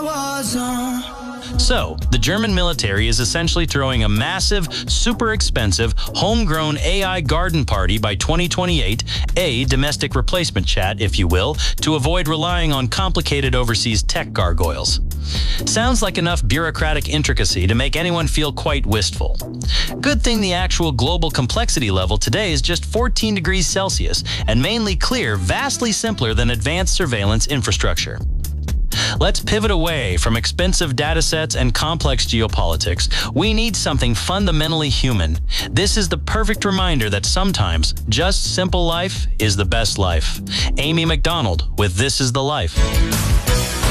So, the German military is essentially throwing a massive, super expensive, homegrown AI garden party by 2028, a domestic replacement chat, if you will, to avoid relying on complicated overseas tech gargoyles. Sounds like enough bureaucratic intricacy to make anyone feel quite wistful. Good thing the actual global complexity level today is just 14 degrees Celsius and mainly clear, vastly simpler than advanced surveillance infrastructure. Let's pivot away from expensive datasets and complex geopolitics. We need something fundamentally human. This is the perfect reminder that sometimes just simple life is the best life. Amy McDonald with This Is the Life.